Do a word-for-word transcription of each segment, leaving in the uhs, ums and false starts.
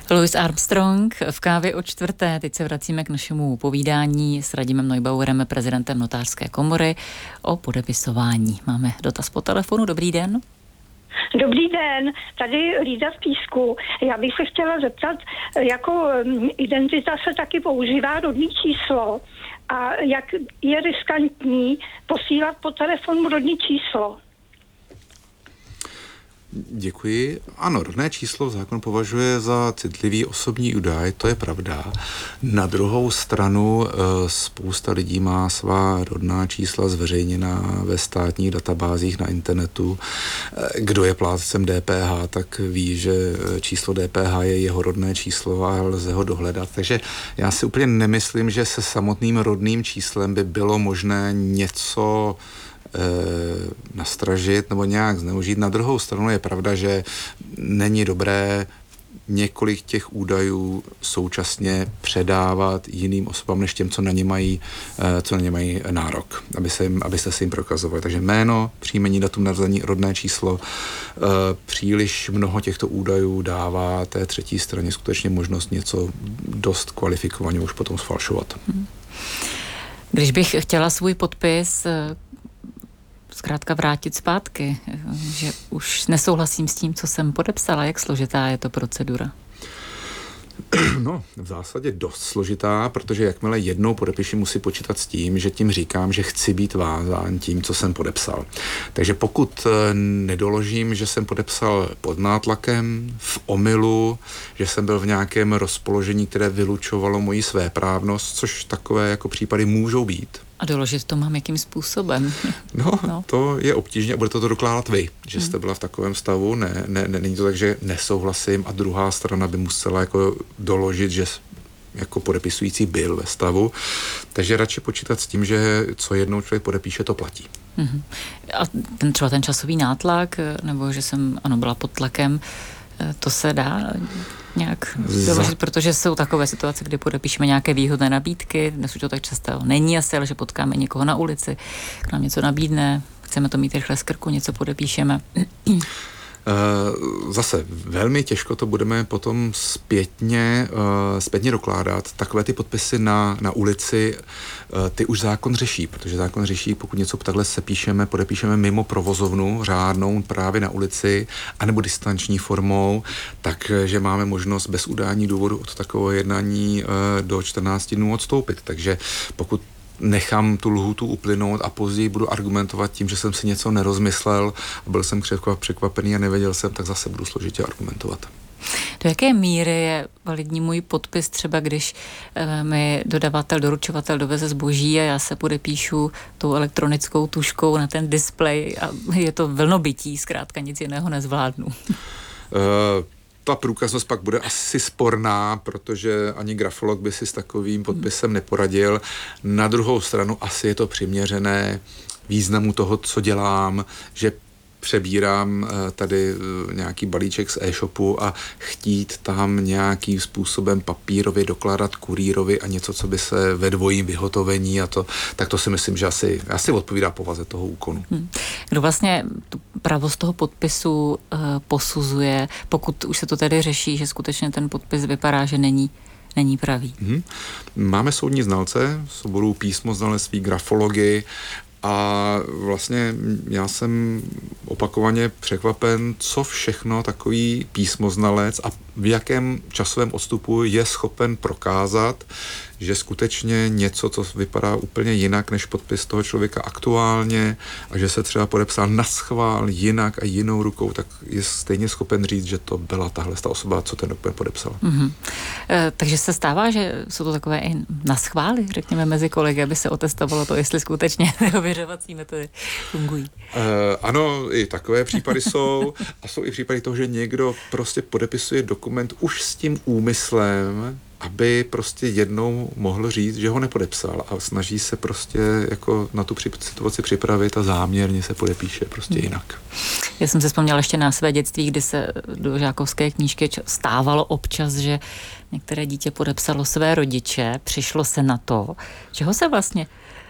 Louis Armstrong v Kávě o čtvrté. Teď se vracíme k našemu povídání s Radimem Neubauerem, prezidentem notářské komory, o podepisování. Máme dotaz po telefonu. Dobrý den. Dobrý den, tady Lída z Písku. Já bych se chtěla zeptat, jako identita se taky používá rodné číslo a jak je riskantní posílat po telefonu rodné číslo? Děkuji. Ano, rodné číslo zákon považuje za citlivý osobní údaj, to je pravda. Na druhou stranu spousta lidí má svá rodná čísla zveřejněná ve státních databázích na internetu. Kdo je plátcem D P H, tak ví, že číslo D P H je jeho rodné číslo a lze ho dohledat. Takže já si úplně nemyslím, že se samotným rodným číslem by bylo možné něco nastražit nebo nějak zneužít. Na druhou stranu je pravda, že není dobré několik těch údajů současně předávat jiným osobám, než těm, co na ně mají, co na ně mají nárok, aby se jim, abyste se jim prokazovali. Takže jméno, příjmení, datum narození, rodné číslo, příliš mnoho těchto údajů dává té třetí straně skutečně možnost něco dost kvalifikovaně už potom sfalšovat. Když bych chtěla svůj podpis zkrátka vrátit zpátky, že už nesouhlasím s tím, co jsem podepsala. Jak složitá je to procedura? No, v zásadě dost složitá, protože jakmile jednou podepíši, musí počítat s tím, že tím říkám, že chci být vázán tím, co jsem podepsal. Takže pokud nedoložím, že jsem podepsal pod nátlakem, v omylu, že jsem byl v nějakém rozpoložení, které vylučovalo moji svéprávnost, což takové jako případy můžou být. A doložit to mám jakým způsobem? No, no. To je obtížné a budete to dokládat vy, že jste byla v takovém stavu. Ne, ne, ne, není to tak, že nesouhlasím a druhá strana by musela jako doložit, že jako podepisující byl ve stavu. Takže radši počítat s tím, že co jednou člověk podepíše, to platí. Uh-huh. A ten, třeba ten časový nátlak, nebo že jsem ano, byla pod tlakem, to se dá nějak doložit, protože jsou takové situace, kdy podepíšeme nějaké výhodné nabídky, dnes už to tak často není asi, ale že potkáme někoho na ulici, k nám něco nabídne, chceme to mít rychle z krku, něco podepíšeme. Zase velmi těžko to budeme potom zpětně, zpětně dokládat. Takové ty podpisy na, na ulici, ty už zákon řeší, protože zákon řeší, pokud něco takhle se píšeme, podepíšeme mimo provozovnu řádnou právě na ulici, anebo distanční formou, takže máme možnost bez udání důvodu od takového jednání do čtrnácti dnů odstoupit. Takže pokud nechám tu lhůtu uplynout a později budu argumentovat tím, že jsem si něco nerozmyslel a byl jsem překvapený a nevěděl jsem, tak zase budu složitě argumentovat. Do jaké míry je validní můj podpis, třeba když e, mi dodavatel, doručovatel doveze zboží a já se podepíšu tou elektronickou tužkou na ten displej a je to vlnobytí, zkrátka nic jiného nezvládnu. Uh... Ta průkaznost pak bude asi sporná, protože ani grafolog by si s takovým podpisem neporadil. Na druhou stranu asi je to přiměřené významu toho, co dělám, že přebírám tady nějaký balíček z e-shopu a chtít tam nějakým způsobem papírově dokládat kurýrovi a něco, co by se ve dvojím vyhotovení a to, tak to si myslím, že asi, asi odpovídá povaze toho úkonu. Hmm. Kdo vlastně tu pravost toho podpisu uh, posuzuje, pokud už se to tedy řeší, že skutečně ten podpis vypadá, že není není pravý? Hmm. Máme soudní znalce z oboru písmoznalectví, grafologii. A vlastně já jsem opakovaně překvapen, co všechno takový písmoznalec a v jakém časovém odstupu je schopen prokázat, že skutečně něco, co vypadá úplně jinak než podpis toho člověka aktuálně a že se třeba podepsal naschvál jinak a jinou rukou, tak je stejně schopen říct, že to byla tahle ta osoba, co ten dokument podepsal. Mm-hmm. E, takže se stává, že jsou to takové i naschvály, řekněme, mezi kolegy, aby se otestovalo to, jestli skutečně ověřovací metody fungují. E, ano, i takové případy jsou a jsou i případy toho, že někdo prostě podepisuje dokument už s tím úmyslem, aby prostě jednou mohl říct, že ho nepodepsal a snaží se prostě jako na tu situaci připravit a záměrně se podepíše prostě jinak. Já jsem se vzpomněla ještě na své dětství, kdy se do žákovské knížky stávalo občas, že některé dítě podepsalo své rodiče, přišlo se na to, čeho se vlastně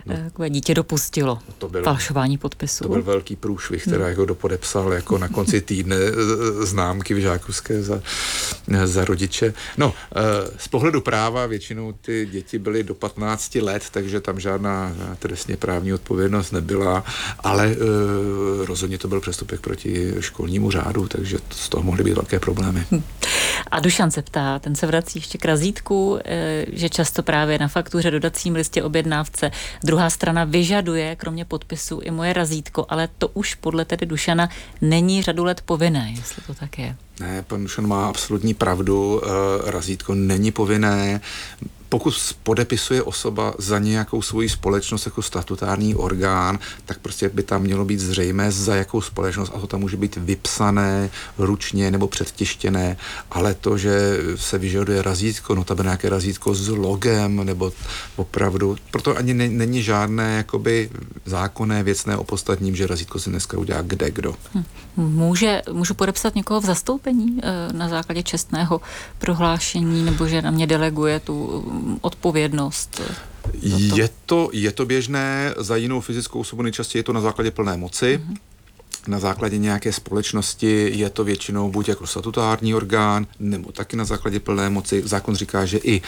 takové dítě dopustilo to byl, falšování podpisů. To byl velký průšvih, teda hmm. jako dopodepsal jako na konci týdne známky v Žákovské za, za rodiče. No, z pohledu práva většinou ty děti byly do patnácti let, takže tam žádná trestně právní odpovědnost nebyla, ale rozhodně to byl přestupek proti školnímu řádu, takže z toho mohly být velké problémy. Hmm. A Dušan se ptá, ten se vrací ještě k razítku, že často právě na faktuře, dodacím listě, objednávce druhá strana vyžaduje kromě podpisu i moje razítko, ale to už podle tedy Dušana není řadu let povinné, jestli to tak je. Ne, pan Dušan má absolutní pravdu, razítko není povinné. Pokud podepisuje osoba za nějakou svoji společnost jako statutární orgán, tak prostě by tam mělo být zřejmé, za jakou společnost, a to tam může být vypsané ručně nebo předtištěné, ale to, že se vyžaduje razítko, no to by nějaké razítko s logem, nebo opravdu, proto ani ne, není žádné jakoby zákonné věcné opodstatnění, že razítko si dneska udělá kde kdo. Hm. Může, můžu podepsat někoho v zastoupení na základě čestného prohlášení, nebo že na mě deleguje tu odpovědnost? Je to, je to běžné, za jinou fyzickou osobu nejčastěji je to na základě plné moci. Mm-hmm. Na základě nějaké společnosti je to většinou buď jako statutární orgán, nebo taky na základě plné moci. Zákon říká, že i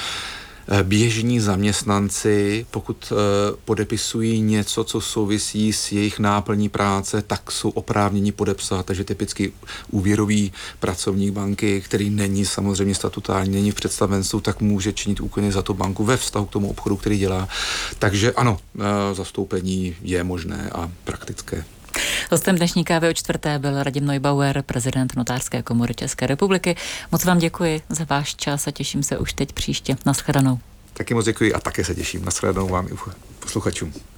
běžní zaměstnanci, pokud podepisují něco, co souvisí s jejich náplní práce, tak jsou oprávněni podepsat. Takže typicky úvěrový pracovník banky, který není samozřejmě statutární, není v představenstvu, tak může činit úkony za tu banku ve vztahu k tomu obchodu, který dělá. Takže ano, zastoupení je možné a praktické. Hostem dnešní kávy o čtvrté byl Radim Neubauer, prezident Notářské komory České republiky. Moc vám děkuji za váš čas a těším se už teď příště. Nashledanou. Taky moc děkuji a také se těším. Nashledanou vám i posluchačům.